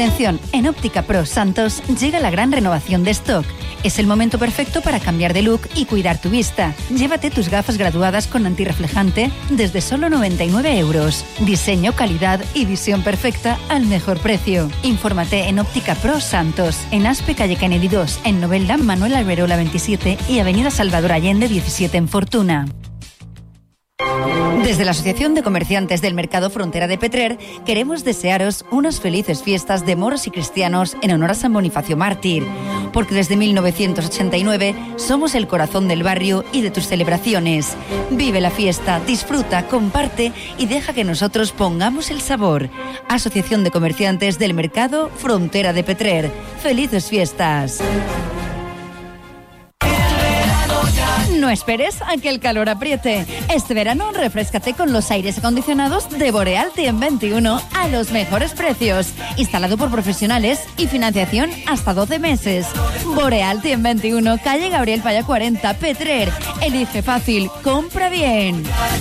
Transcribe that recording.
Atención, en Óptica Pro Santos llega la gran renovación de stock. Es el momento perfecto para cambiar de look y cuidar tu vista. Llévate tus gafas graduadas con antirreflejante desde solo 99 euros. Diseño, calidad y visión perfecta al mejor precio. Infórmate en Óptica Pro Santos, en Aspe, calle Kennedy 2, en Novelda, Manuel Alberola 27 y avenida Salvador Allende 17 en Fortuna. Desde la Asociación de Comerciantes del Mercado Frontera de Petrer queremos desearos unas felices fiestas de moros y cristianos en honor a San Bonifacio Mártir, porque desde 1989 somos el corazón del barrio y de tus celebraciones. Vive la fiesta, disfruta, comparte y deja que nosotros pongamos el sabor. Asociación de Comerciantes del Mercado Frontera de Petrer. ¡Felices fiestas! No esperes a que el calor apriete. Este verano refréscate con los aires acondicionados de Boreal Tiem 21 a los mejores precios. Instalado por profesionales y financiación hasta 12 meses. Boreal Tiem 21, calle Gabriel Paya 40, Petrer. Elige fácil, compra bien.